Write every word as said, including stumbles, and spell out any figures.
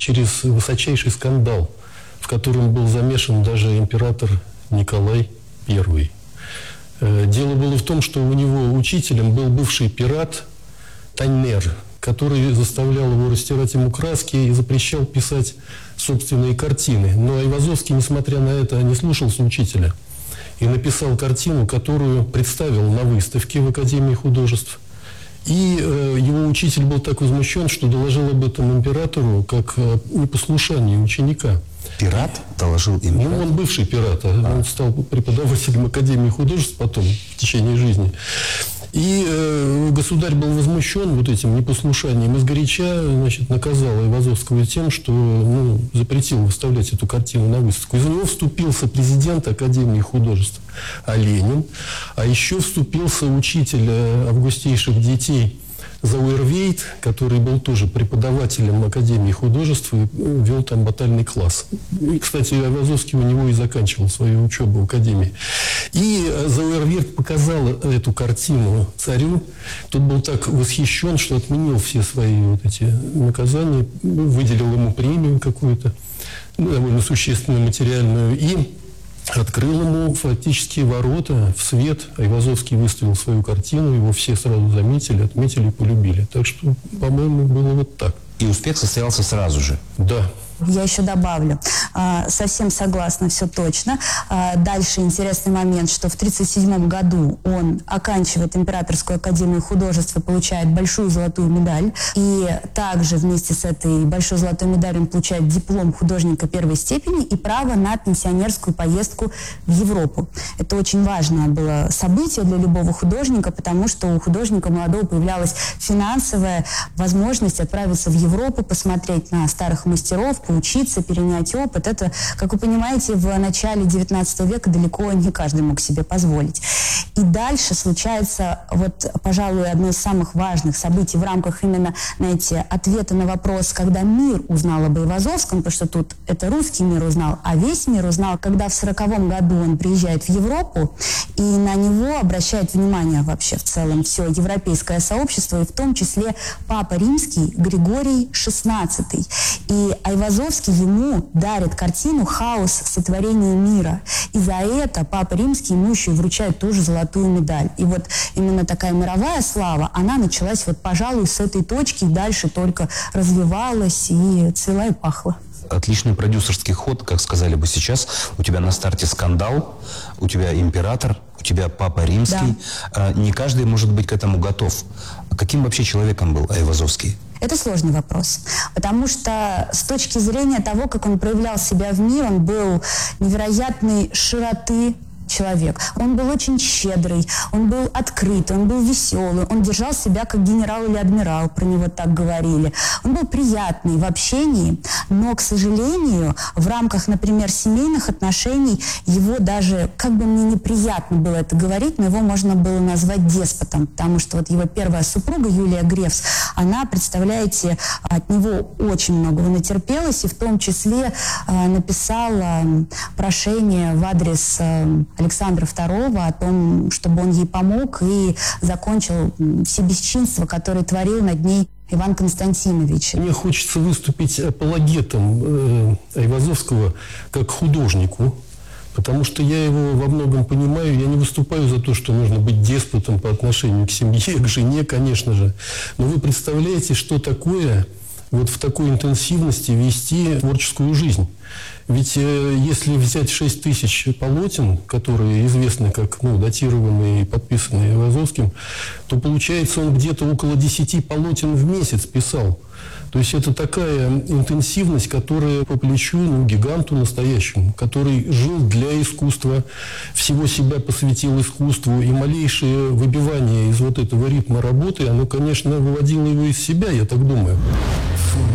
через высочайший скандал, в котором был замешан даже император Николай Первый. Дело было в том, что у него учителем был бывший пират Таннер, который заставлял его растирать ему краски и запрещал писать собственные картины. Но Айвазовский, несмотря на это, не слушался учителя и написал картину, которую представил на выставке в Академии художеств. И э, его учитель был так возмущен, что доложил об этом императору как э, непослушание ученика. Пират доложил императору? Ну, он бывший пират, а он стал преподавателем Академии художеств потом, в течение жизни. И э, государь был возмущен вот этим непослушанием и сгоряча, значит, наказал Айвазовского тем, что ну, запретил выставлять эту картину на выставку. Из-за него вступился президент Академии художеств Оленин, а еще вступился учитель августейших детей Зауэрвейт, который был тоже преподавателем Академии художеств и вел там батальный класс. И, кстати, Айвазовский у него и заканчивал свою учебу в Академии. И Зауэрвейт показал эту картину царю. Тот был так восхищен, что отменил все свои вот эти наказания, выделил ему премию какую-то, довольно существенную материальную, и открыл ему фактически ворота в свет. Айвазовский выставил свою картину, его все сразу заметили, отметили и полюбили. Так что, по-моему, было вот так. И успех состоялся сразу же? Да. Я еще добавлю. Совсем согласна, все точно. Дальше интересный момент, что в тысяча девятьсот тридцать седьмом году он оканчивает Императорскую академию художеств и получает большую золотую медаль. И также вместе с этой большой золотой медалью он получает диплом художника первой степени и право на пенсионерскую поездку в Европу. Это очень важное было событие для любого художника, потому что у художника молодого появлялась финансовая возможность отправиться в Европу, посмотреть на старых мастеров, поучиться, перенять опыт. Это, как вы понимаете, в начале девятнадцатого века далеко не каждый мог себе позволить. И дальше случается, вот, пожалуй, одно из самых важных событий в рамках именно, знаете, ответа на вопрос, когда мир узнал об Айвазовском, потому что тут это русский мир узнал, а весь мир узнал, когда в сороковом году он приезжает в Европу, и на него обращает внимание вообще в целом все европейское сообщество, и в том числе Папа Римский Григорий шестнадцатый. И Айвазовский ему дарит картину «Хаос сотворения мира». И за это Папа Римский ему еще и вручает ту же золотую медаль. И вот именно такая мировая слава, она началась вот, пожалуй, с этой точки, и дальше только развивалась и цвела и пахла. Отличный продюсерский ход, как сказали бы сейчас. У тебя на старте скандал, у тебя император, у тебя Папа Римский. Да. Не каждый может быть к этому готов. Каким вообще человеком был Айвазовский? Это сложный вопрос, потому что с точки зрения того, как он проявлял себя в мире, он был невероятной широты человек. Он был очень щедрый, он был открытый, он был веселый, он держал себя как генерал или адмирал, про него так говорили. Он был приятный в общении, но, к сожалению, в рамках, например, семейных отношений его даже, как бы мне неприятно было это говорить, но его можно было назвать деспотом, потому что вот его первая супруга Юлия Гревс, она, представляете, от него очень многого натерпелась, и в том числе э, написала прошение в адрес э, Александра второго о том, чтобы он ей помог и закончил все бесчинства, которые творил над ней Иван Константинович. Мне хочется выступить апологетом э, Айвазовского как художнику, потому что я его во многом понимаю. Я не выступаю за то, что нужно быть деспотом по отношению к семье, к жене, конечно же. Но вы представляете, что такое вот в такой интенсивности вести творческую жизнь. Ведь э, если взять шесть тысяч полотен, которые известны как ну, датированные и подписанные Айвазовским, то получается он где-то около десяти полотен в месяц писал. То есть это такая интенсивность, которая по плечу ну, гиганту настоящему, который жил для искусства, всего себя посвятил искусству, и малейшее выбивание из вот этого ритма работы, оно, конечно, выводило его из себя, я так думаю.